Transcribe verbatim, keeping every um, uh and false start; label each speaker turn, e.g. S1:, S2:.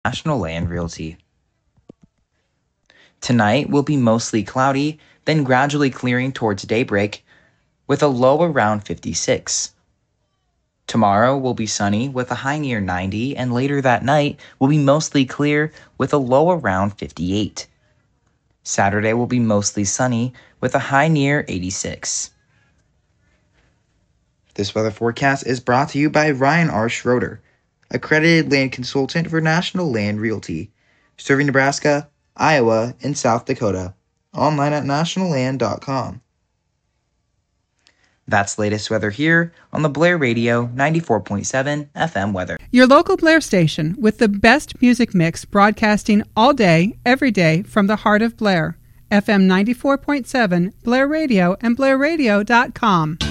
S1: National Land Realty. Tonight will be mostly cloudy, then gradually clearing towards daybreak with a low around fifty-six. Tomorrow will be sunny with a high near ninety, and later that night will be mostly clear with a low around fifty-eight. Saturday will be mostly sunny with a high near eighty-six. This weather forecast is brought to you by Ryan R. Schroeder, accredited land consultant for National Land Realty, serving Nebraska, Iowa, and South Dakota. Online at national land dot com. That's latest weather here on the Blair Radio ninety-four point seven F M weather.
S2: Your local Blair station with the best music mix broadcasting all day, every day from the heart of Blair. F M ninety-four point seven, Blair Radio, and blair radio dot com.